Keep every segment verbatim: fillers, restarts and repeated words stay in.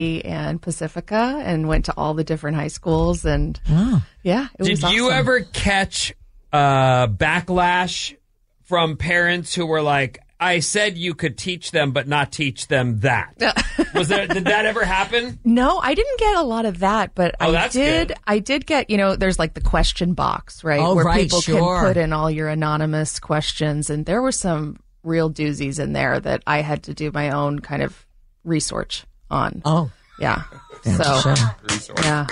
and Pacifica and went to all the different high schools. And oh. yeah, it Did was awesome. you ever catch uh, backlash from parents who were like, I said you could teach them, but not teach them that? Was there, did that ever happen? No, I didn't get a lot of that, but Oh, I that's did. good. I did get, you know, there's like the question box, right? Oh, where right, people sure. can put in all your anonymous questions. And there were some real doozies in there that I had to do my own kind of research on. Oh. Yeah. So, So, yeah.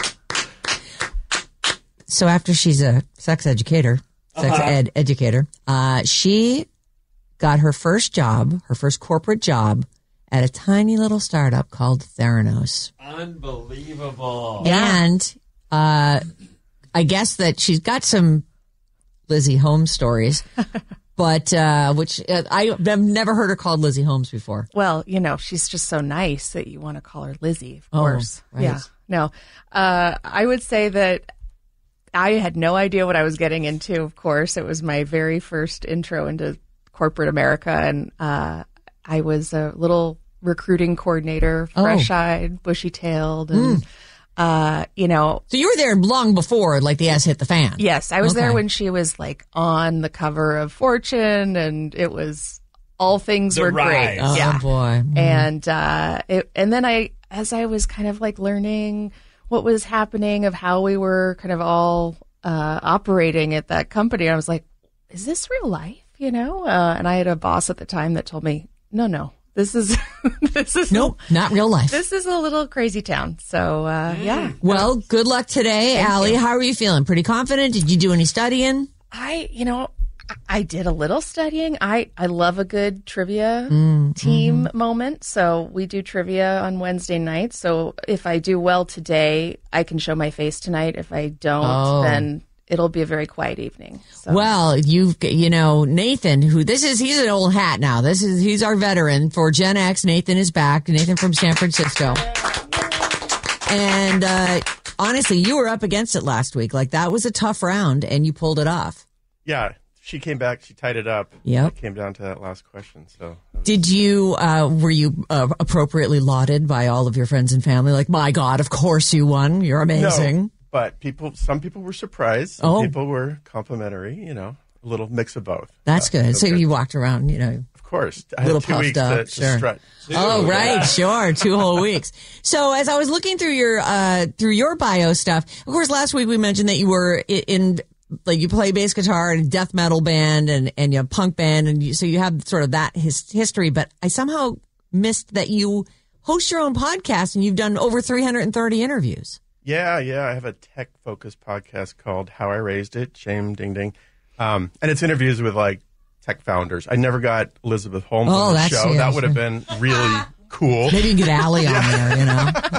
so after she's a sex educator, sex Uh-huh. ed educator, uh, she got her first job, her first corporate job at a tiny little startup called Theranos. Unbelievable. And uh, I guess that she's got some Lizzie Holmes stories, but uh, which uh, I, I've never heard her called Lizzie Holmes before. Well, you know, she's just so nice that you want to call her Lizzie, of Oh, course. right. Yeah. No, uh, I would say that I had no idea what I was getting into, of course. It was my very first intro into corporate America. And uh, I was a little recruiting coordinator, Oh. fresh-eyed, bushy-tailed. And, uh, you know, So you were there long before, like, the ass hit the fan. yes, I was there Okay. when she was like on the cover of Fortune, and it was all things The were rise. great. Oh, yeah. boy. And uh, it, and then I, as I was kind of like learning what was happening of how we were kind of all uh, operating at that company, I was like, is this real life? You know? Uh, and I had a boss at the time that told me, no, no, this is this is Nope, not real life. this is a little crazy town. So uh, yeah, Well, good luck today, Allie. How are you feeling? Pretty confident? Did you do any studying? I, you know, I- I did a little studying. I, I love a good trivia Mm, team mm-hmm. moment. So we do trivia on Wednesday nights. So if I do well today, I can show my face tonight. If I don't, Oh. then it'll be a very quiet evening. So. Well, you've, you know, Nathan, who this is, he's an old hat now. This is, he's our veteran for Gen X. Nathan is back. Nathan from San Francisco. And, uh, honestly, you were up against it last week. Like, that was a tough round and you pulled it off. Yeah, she came back. She tied it up. Yep. It came down to that last question. So Did you, uh, were you uh, appropriately lauded by all of your friends and family? Like, my God, of course you won. You're amazing. No, but people, some people were surprised. Some Oh. people were complimentary. You know, a little mix of both. That's Uh, good. So good. you walked around, you know, Of course, I a little had two puffed weeks up. to, to sure. strut. Oh, right. Sure. Two whole weeks. So as I was looking through your, uh, through your bio stuff, of course, last week we mentioned that you were i- in, like, you play bass guitar in a death metal band and, and you have punk band. And you, so you have sort of that his, history, but I somehow missed that you host your own podcast and you've done over three hundred thirty interviews. Yeah, yeah. I have a tech-focused podcast called How I Raised It. Shame, ding, ding. Um, and it's interviews with like tech founders. I never got Elizabeth Holmes Oh, on the that's- show. yeah, that would have sure. been really cool. Maybe you can get Allie on there, you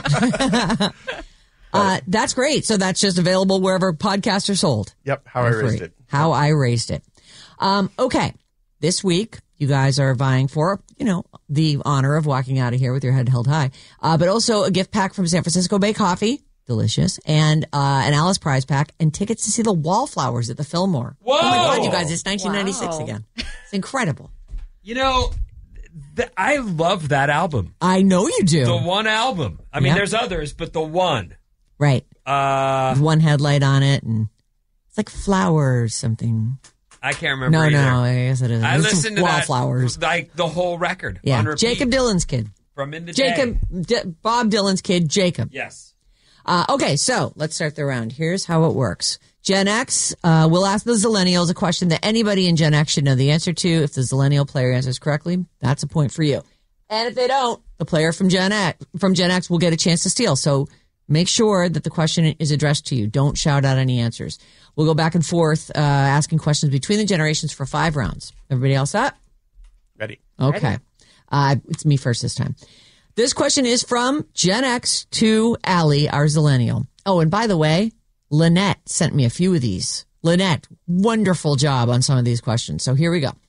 know. uh, that's great. So that's just available wherever podcasts are sold. Yep, How I For Raised free. It. How I Raised It. Um, okay. This week, you guys are vying for, you know, the honor of walking out of here with your head held high, uh, but also a gift pack from San Francisco Bay Coffee. Delicious. And uh, an Alice prize pack and tickets to see the Wallflowers at the Fillmore. Whoa! Oh, my God, you guys. It's nineteen ninety-six Wow. again. It's incredible. You know, th- I love that album. I know you do. The one album. I mean, Yep. there's others, but the one. Right. Uh, With one headlight on it and it's like flowers something. I can't remember No, either. no, I guess it is. I It's listened to Wallflowers. that, like, the whole record. Yeah. On repeat Jacob Dylan's kid. From in the Jacob, day. D- Bob Dylan's kid, Jacob. Yes. Uh, okay, so let's start the round. Here's how it works. Gen X, uh, we'll ask the Zillennials a question that anybody in Gen X should know the answer to. If the Zillennial player answers correctly, that's a point for you. And if they don't, the player from Gen X, from Gen X will get a chance to steal. So make sure that the question is addressed to you. Don't shout out any answers. We'll go back and forth, uh, asking questions between the generations for five rounds. Everybody else up? Ready. Okay. Uh, it's me first this time. This question is from Gen X to Allie, our Zillennial. Oh, and by the way, Lynette sent me a few of these. Lynette, wonderful job on some of these questions. So here we go.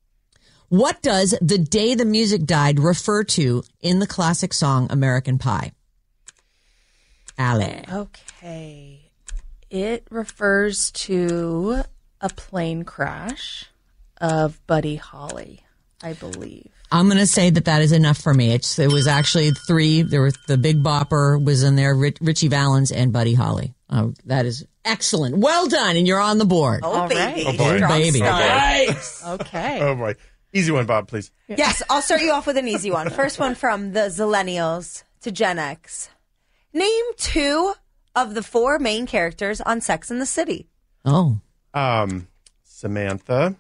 What does The Day the Music Died refer to in the classic song American Pie? Allie. Okay. It refers to a plane crash of Buddy Holly. I believe. I'm going to say that that is enough for me. It's, it was actually three. There was the Big Bopper was in there, Rich, Richie Valens and Buddy Holly. Oh, that is excellent. Well done, and you're on the board. Oh, All baby. right. Oh, boy. Strong Baby. start. Nice. Okay. Oh boy, easy one, Bob, please. Yes, I'll start you off with an easy one. First one from the Zillennials to Gen X. Name two of the four main characters on Sex and the City. Oh, Um, Samantha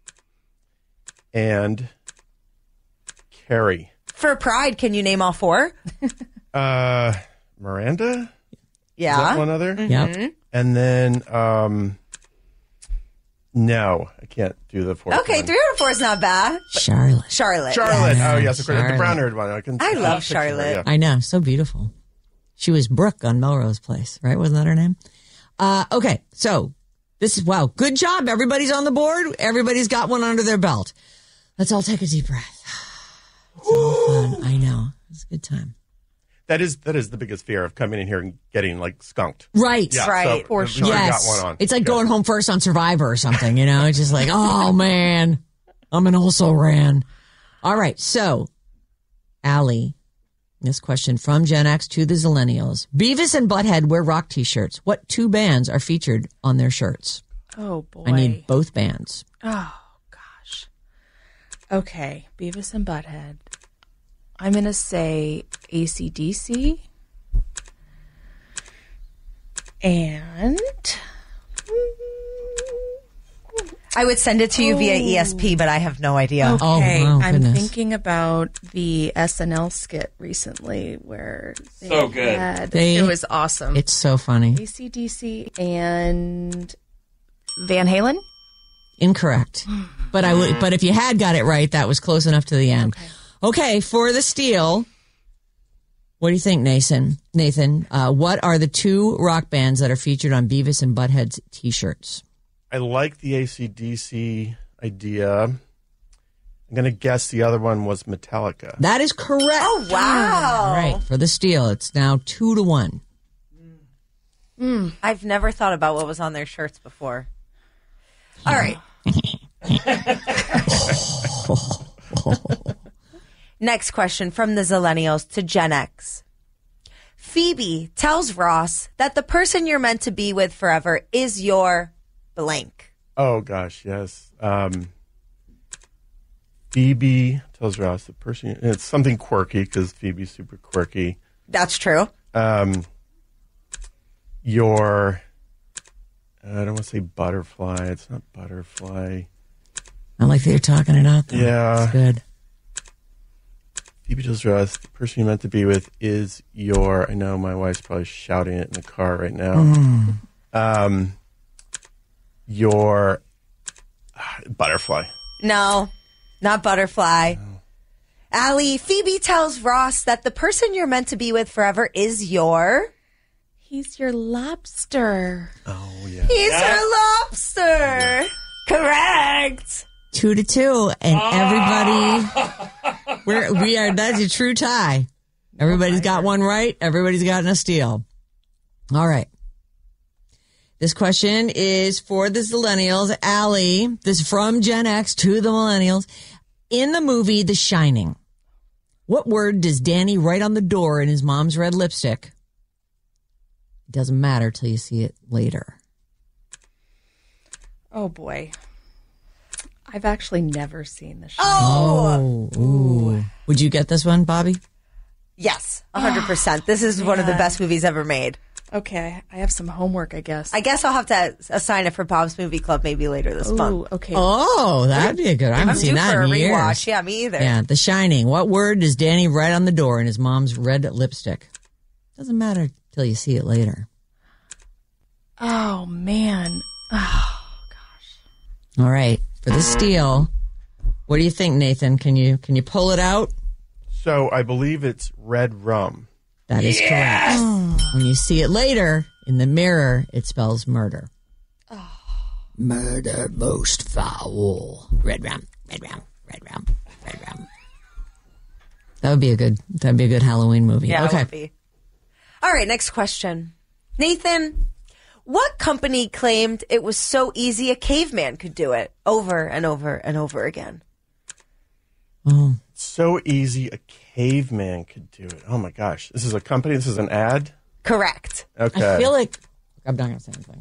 and Carrie. For Pride, can you name all four? Uh, Miranda. Is Yeah. that one other? yep. And then, um, no, I can't do the fourth Okay, one. three out of four is not bad. Charlotte. Charlotte. Charlotte. Yeah. Oh, yes, of course. The Charlotte. brown haired one. I, can, I love picture her, Charlotte. yeah. I know, so beautiful. She was Brooke on Melrose Place, right? Wasn't that her name? Uh, okay, so this is, wow, good job. Everybody's on the board. Everybody's got one under their belt. Let's all take a deep breath. It's all fun. I know. It's a good time. That is that is the biggest fear of coming in here and getting like skunked. Right. Yeah, Right. So, For we sure. Yes. got one on. It's like Good. going home first on Survivor or something, you know? It's just like, oh man, I'm an also ran. All right. So, Allie, this question from Gen X to the Zillennials. Beavis and Butthead wear rock t-shirts. What two bands are featured on their shirts? Oh, boy. I need both bands. Oh, gosh. Okay. Beavis and Butthead. I'm going to say A C D C. And I would send it to you via E S P, but I have no idea. okay, Oh, wow, I'm goodness. thinking about the S N L skit recently where they So good. had- They- it was awesome. It's so funny. A C D C and Van Halen. Incorrect. But I would, but if you had got it right, that was close enough to the end. Okay, for the steal, what do you think, Nathan? Nathan, uh, what are the two rock bands that are featured on Beavis and Butthead's t-shirts? I like the A C D C idea. I'm going to guess the other one was Metallica. That is correct. Oh, wow. All right, for the steal, it's now two to one. I've never thought about what was on their shirts before. All right. Next question from the Zillennials to Gen X. Phoebe tells Ross that the person you're meant to be with forever is your blank. Oh, gosh, yes. Um, Phoebe tells Ross the person, it's something quirky because Phoebe's super quirky. That's true. Um, your, I don't want to say butterfly. It's not butterfly. I like that you're talking it out, though. Yeah. It's good. Phoebe tells Ross the person you're meant to be with is your, I know my wife's probably shouting it in the car right now. Um, your uh, butterfly. No, not butterfly. Allie, Phoebe tells Ross that the person you're meant to be with forever is your... He's your lobster. Oh, yeah. He's her lobster. Correct. Two to two, and everybody, we're, we are, that's a true tie. Everybody's got one right. Everybody's gotten a steal. All right. This question is for the Zillennials. Allie, this is from Gen X to the Millennials. In the movie The Shining, what word does Danny write on the door in his mom's red lipstick? It doesn't matter till you see it later. Oh, boy. I've actually never seen the show. Oh, Oh, ooh. Would you get this one, Bobby? yes, one hundred percent. This is one of the best movies ever made. Okay, I have some homework, I guess. I guess I'll have to assign it for Bob's Movie Club maybe later this Ooh, month. okay. Oh, that'd be a good. I haven't I'm seen due that for a in years. rewatch. Yeah, me either. Yeah, The Shining. What word does Danny write on the door in his mom's red lipstick? Doesn't matter till you see it later. Oh, man. Oh, All right, for the steal. What do you think, Nathan? Can you can you pull it out? So I believe it's red rum. That is correct. When you see it later in the mirror, it spells murder. Murder most foul. Red rum, red rum, red rum, red rum. That would be a good. That'd be a good Halloween movie. Yeah, it okay. would be. All right, next question. Nathan, what company claimed it was so easy a caveman could do it over and over and over again? Oh. So easy a caveman could do it. Oh my gosh. This is a company? This is an ad? Correct. Okay. I feel like I'm not going to say anything.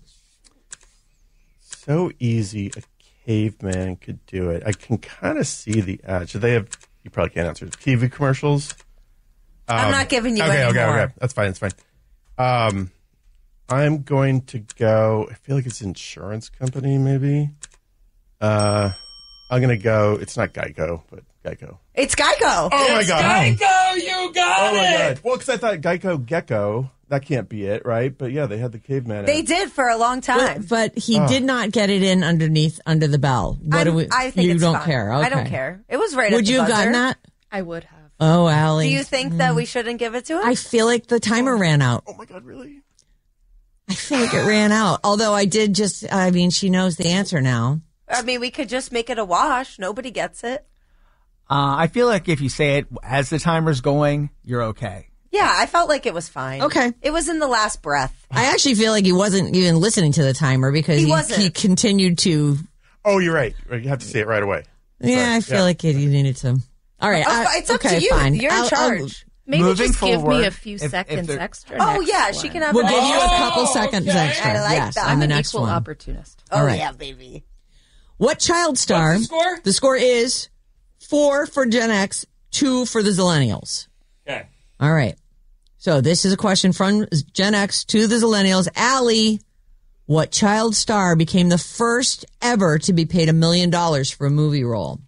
So easy a caveman could do it. I can kind of see the ad. Should they have, you probably can't answer. T V commercials? I'm not giving you okay, any okay, more. okay. That's fine. That's fine. Um, I'm going to go. I feel like it's an insurance company, maybe. Uh, I'm going to go. It's not Geico, but Geico. It's Geico. Oh my god! Geico, you got Oh my it. god! Well, because I thought Geico Gecko. That can't be it, right? But yeah, they had the caveman. They ad. did for a long time. But, but he did not get it in underneath under the bell. What I'm- do we? I think you it's don't fine. care. I don't Okay. care. It was right at Would the you have buzzer. gotten that? I would have. Oh, Allie. Do you think that we shouldn't give it to him? I feel like the timer ran out. Oh my god! Really? I feel like it ran out. Although I did just, I mean, she knows the answer now. I mean, we could just make it a wash. Nobody gets it. Uh, I feel like if you say it as the timer's going, you're okay. Yeah, I felt like it was fine. Okay. It was in the last breath. I actually feel like he wasn't even listening to the timer because He he, wasn't. he continued to. Oh, you're right. You have to say it right away. Yeah, Sorry. I feel Yeah. like he needed to. All right. Oh, I- it's up okay, to you. Fine. You're in I'll- I'll- charge. Maybe Moving just give me forward, a few if- if seconds there- extra. Oh, next yeah, she one. can have We'll the give you a extra. couple seconds okay. extra. I like yes, that. on I'm the an next equal one. opportunist. Oh, All right. yeah, baby. What child star? What's the score? The score is four for Gen X, two for the Zillennials. Okay. All right. So this is a question from Gen X to the Zillennials. Allie, what child star became the first ever to be paid a million dollars for a movie role?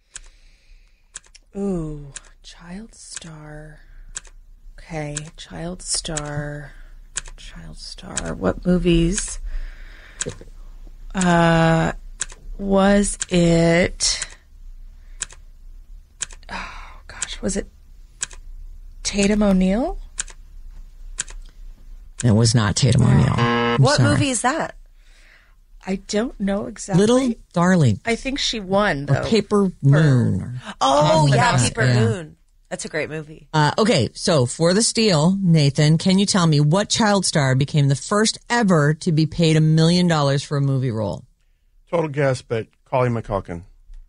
Ooh, child star. Okay, child star. Child star. What movies? Uh, was it? Oh gosh, was it Tatum O'Neal? It was not Tatum O'Neal. I'm What sorry. movie is that? I don't know exactly. Little Darling. I think she won Or though. Paper Moon. or- Oh, yeah, Moon. Paper Yeah. Moon. That's a great movie. Uh, okay, so for the steal, Nathan, can you tell me what child star became the first ever to be paid a million dollars for a movie role? Total guess, but Colleen McCulkin.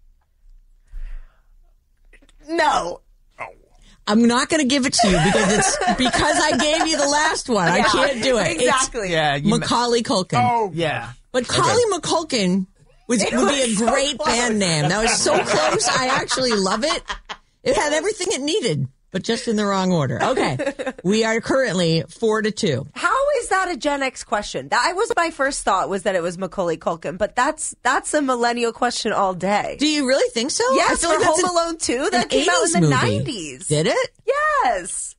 No. I'm not going to give it to you because it's because I gave you the last one. I can't do it. Exactly. Yeah, It's you Macaulay Culkin. Oh, yeah. But Collie McCulkin was, would be a was so great close. band name. That was so close. I actually love it. It had everything it needed, but just in the wrong order. Okay. We are currently four to two. How is that a Gen X question? That was my first thought was that it was Macaulay Culkin, but that's that's a millennial question all day. Do you really think so? I Yes, feel for like that's Home a- Alone two, an that came out eighties in the movie. nineties. Did it? Yes.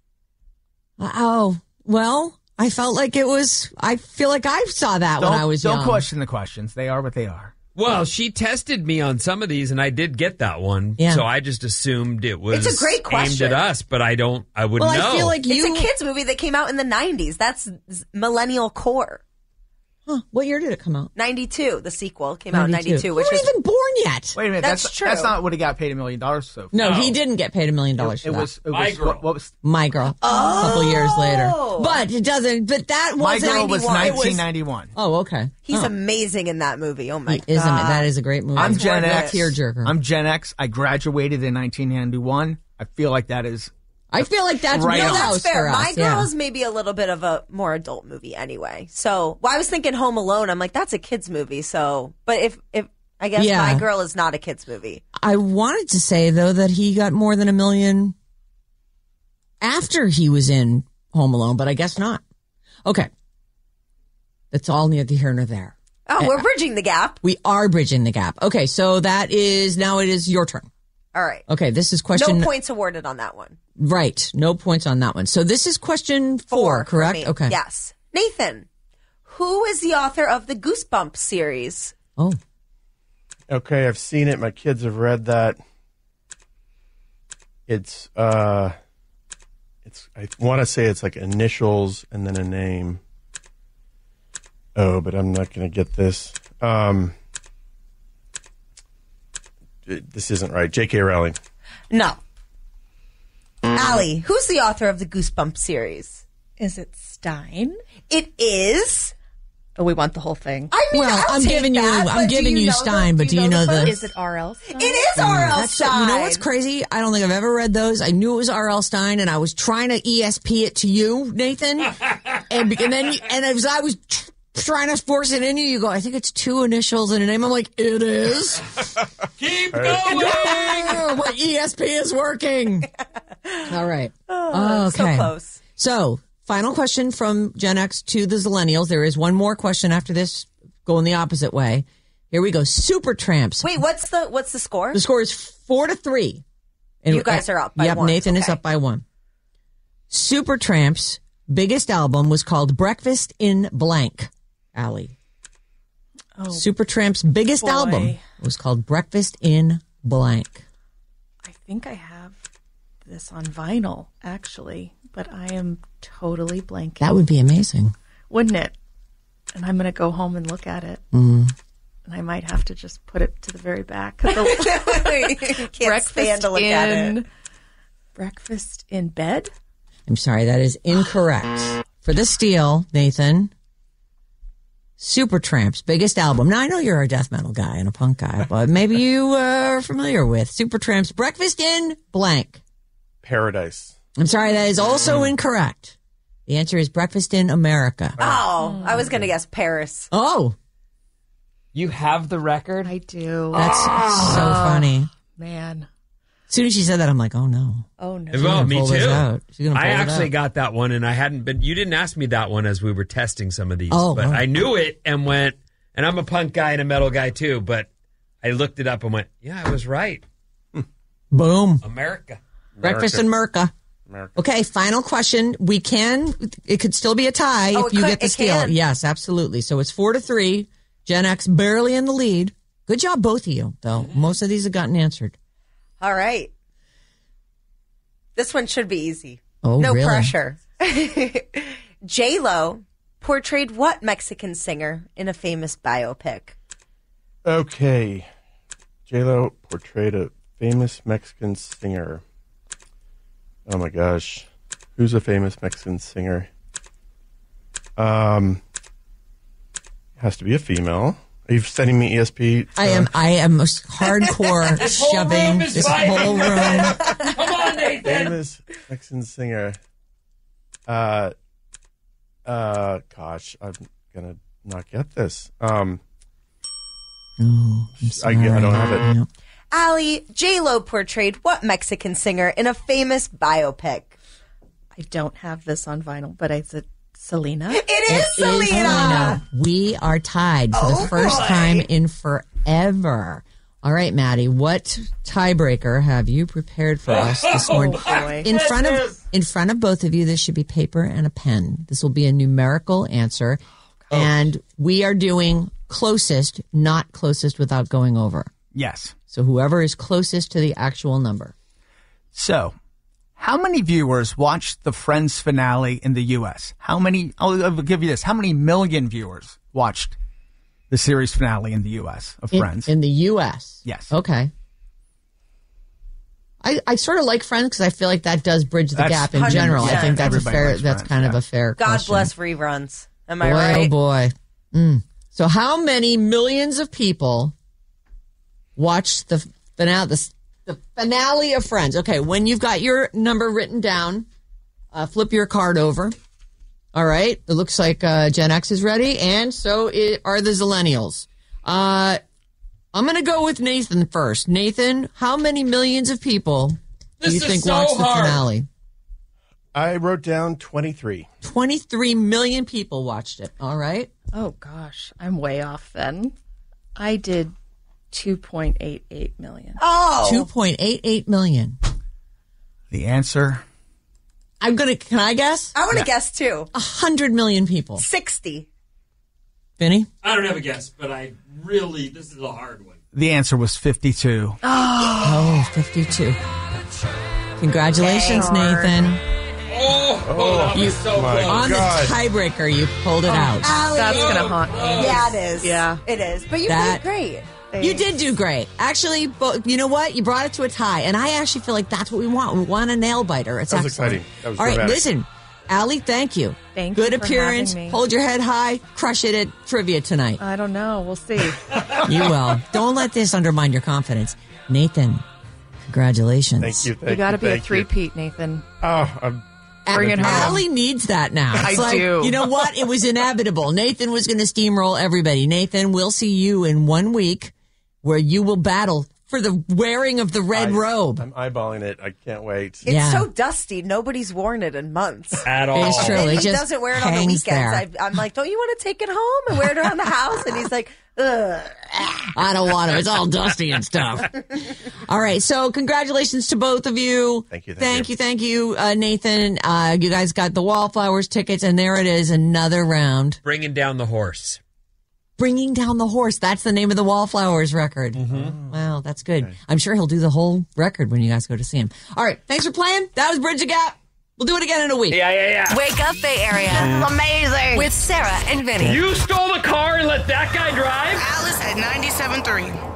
Oh, well, I felt like it was, I feel like I saw that Don't, when I was don't young. question the questions. They are what they are. Well, she tested me on some of these, and I did get that one. Yeah. So I just assumed it was It's a great question. aimed at us, but I don't. I wouldn't Well, know. I feel like you. It's a kids movie that came out in the nineties. That's z- millennial core. Huh, what year did it come out? ninety-two, the sequel came out in ninety-two, You which weren't was even born yet. Wait a minute. That's That's, true. That's not what he got paid a million dollars so. No, No. he didn't get paid a million dollars It, for it that. was. It My was Girl. what, what was My Girl. A couple years later. But it doesn't, but that My wasn't. Girl was ninety-one. It was- nineteen ninety-one. Oh, okay. he's oh. amazing in that movie. Oh my He is, god. that is a great movie. I'm That's Gen worth X. it. Tearjerker. I'm Gen X. I graduated in nineteen ninety-one. I feel like that is. I feel like that's Right real on. house That's fair. for us. My Girl yeah. is maybe a little bit of a more adult movie anyway. So, well, I was thinking Home Alone. I'm like, that's a kids movie. So, but if if I guess Yeah. My Girl is not a kids movie. I wanted to say though that he got more than a million after he was in Home Alone, but I guess not. Okay. That's all neither here nor there. Oh, we're bridging the gap. We are bridging the gap. Okay, so that is now it is your turn. All right. Okay, this is question No points awarded on that one. right. No points on that one. So this is question four, for correct? me. Okay. Yes. Nathan, who is the author of the Goosebumps series? Oh, Okay, I've seen it. My kids have read that. It's uh, it's. I want to say it's like initials and then a name. Oh, but I'm not going to get this. Um, this isn't right. J K. Rowling. No. Allie, who's the author of the Goosebumps series? Is it Stein? It is Oh, we want the whole thing. I mean, Well, I'll I'm take giving you, that, I'm but do giving you, know Stein, the, but do you know the? Is it R L? It is R L That's so- Stein. you know what's crazy? I don't think I've ever read those. I knew it was R L Stein, and I was trying to E S P it to you, Nathan. and, be- and then, and as I was tr- trying to force it in you, you go, I think it's two initials and a name. I'm like, it is. Keep going. Oh, my E S P is working. All right. Oh, okay. So close. So, final question from Gen X to the Zillennials. There is one more question after this, going the opposite way. Here we go. Super Tramps. Wait, what's the what's the score? The score is four to three. And You guys are up by yep, one. Nathan is Okay. up by one. Super Tramps' biggest album was called Breakfast in Blank. Allie. Oh, Super Tramps' biggest boy. album was called Breakfast in Blank. I think I have this on vinyl, actually, but I am totally blanking. That would be amazing. Wouldn't it? And I'm going to go home and look at it. Mm. And I might have to just put it to the very back. 'Cause the Can't breakfast stand to look in, at it. Breakfast in bed? I'm sorry, that is incorrect. For the steal, Nathan, Supertramp's biggest album. Now, I know you're a death metal guy and a punk guy, but maybe you uh, are familiar with Supertramp's Breakfast in Blank. Paradise. I'm sorry, that is also incorrect. The answer is Breakfast in America. Oh, I was going to guess Paris. Oh, You have the record? I do. that's so funny. Man. As soon as she said that, I'm like, oh no. Oh, no. Well, gonna me pull this too. out. She's gonna I pull it actually out. got that one, and I hadn't been. You didn't ask me that one as we were testing some of these, Oh, but oh. I knew it and went. And I'm a punk guy and a metal guy too, but I looked it up and went, "Yeah, I was right." Boom. America. Breakfast in America. America. Okay, final question. We can, it could still be a tie Oh, if it you could- get the it steal. can. Yes, absolutely. So it's four to three. Gen X barely in the lead. Good job, both of you, though. Most of these have gotten answered. All right. This one should be easy. Oh, no really? pressure. J-Lo portrayed what Mexican singer in a famous biopic? Okay. J-Lo portrayed a famous Mexican singer. Oh my gosh. Who's a famous Mexican singer? Um, has to be a female. Are you sending me E S P? I am, I am hardcore whole shoving room is this fighting. whole room. Come on, Nathan. Famous Mexican singer. Uh, uh, gosh, I'm gonna not get this. Um, Oh, I'm I, sorry. I don't have it. Yep. Allie, J-Lo portrayed what Mexican singer in a famous biopic? I don't have this on vinyl, but is it Selena? It is It Selena. is Selena. We are tied for the first boy. time in forever. All right, Maddie, what tiebreaker have you prepared for us this morning? boy. In front of in front of both of you, there should be paper and a pen. This will be a numerical answer, and we are doing closest, not closest without going over. Yes. So whoever is closest to the actual number. So, how many viewers watched the Friends finale in the U S? How many, I'll, I'll give you this. How many million viewers watched the series finale in the U S of In, Friends? in the U S. Yes. Okay. I, I sort of like Friends because I feel like that does bridge the That's gap in one hundred general. I percent. think that's a Everybody fair. likes That's Friends, kind of yeah. a fair. God question. bless reruns. Am I boy, right? Oh boy. Mm. So how many millions of people watched the finale? The, the finale of Friends. Okay, when you've got your number written down, uh, flip your card over. All right. It looks like uh, Gen X is ready, and so it, are the Zillennials. Uh, I'm going to go with Nathan first. Nathan, how many millions of people This do you is think so watched the hard. finale? I wrote down twenty-three. twenty-three million people watched it. All right. Oh, gosh. I'm way off then. I did two point eight eight million. Oh, two point eight eight million. The answer, I'm going to, can I guess? I want to guess too. A hundred million people. sixty. Vinny? I don't have a guess, but I really, this is a hard one. the answer was fifty-two. Oh, fifty-two. Congratulations, Nathan. Oh, oh, that was so my close. On God. the tiebreaker, you pulled it out. That's going to haunt me. Yeah, it is. Yeah. It is. But you That- did great. You did do great. Actually, but you know what? You brought it to a tie, and I actually feel like that's what we want. We want a nail biter. It's That was excellent. exciting. That was All right, dramatic. listen. Allie, thank you. Thank Good you for appearance. having me. Hold your head high. Crush it at trivia tonight. I don't know. We'll see. You will. Don't let this undermine your confidence. Nathan, congratulations. Thank you. Thank You got to you, be a thank you. three-peat, Nathan. Oh, I'm. Bring it home. Allie needs that now. It's I like, do. You know what? It was inevitable. Nathan was going to steamroll everybody. Nathan, we'll see you in one week where you will battle for the wearing of the red I- robe. I'm eyeballing it. I can't wait. It's Yeah. so dusty. Nobody's worn it in months. At all. It's true. And It he just doesn't wear it on the hangs weekends. there. I, I'm like, don't you want to take it home and wear it around the house? And he's like, ugh. I don't want to. It's all dusty and stuff. All right. So congratulations to both of you. Thank you, thank Thank you. you. Thank you, uh, Nathan. Uh, you guys got the Wallflowers tickets, and there it is, another round. Bringing down the horse. Bringing Down the Horse. That's the name of the Wallflowers record. Mm-hmm. Wow, that's good. Okay. I'm sure he'll do the whole record when you guys go to see him. All right. Thanks for playing. That was Bridge the Gap. We'll do it again in a week. Yeah, yeah, yeah. Wake up, Bay Area. This is amazing. With Sarah and Vinny. You stole the car and let that guy drive? Alice at ninety-seven point three.